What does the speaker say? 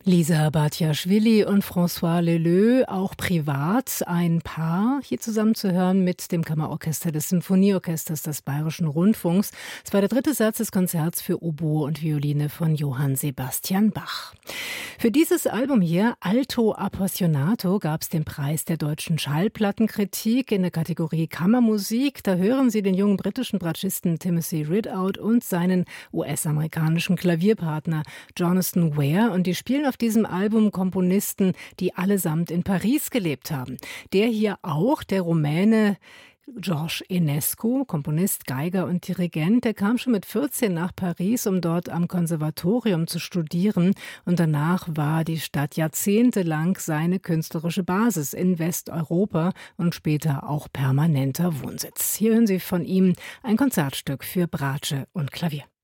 Lisa Batiaschwili und François Leleux, auch privat ein Paar, hier zusammen zu hören mit dem Kammerorchester des Symphonieorchesters des Bayerischen Rundfunks. Es war der dritte Satz des Konzerts für Oboe und Violine von Johann Sebastian Bach. Für dieses Album hier, Alto Appassionato, gab es den Preis der deutschen Schallplattenkritik in der Kategorie Kammermusik. Da hören Sie den jungen britischen Bratschisten Timothy Ridout und seinen US-amerikanischen Klavierpartner Jonathan Ware, und die spielen auf diesem Album Komponisten, die allesamt in Paris gelebt haben. Der hier auch, der Rumäne George Enescu, Komponist, Geiger und Dirigent, der kam schon mit 14 nach Paris, um dort am Konservatorium zu studieren. Und danach war die Stadt jahrzehntelang seine künstlerische Basis in Westeuropa und später auch permanenter Wohnsitz. Hier hören Sie von ihm ein Konzertstück für Bratsche und Klavier.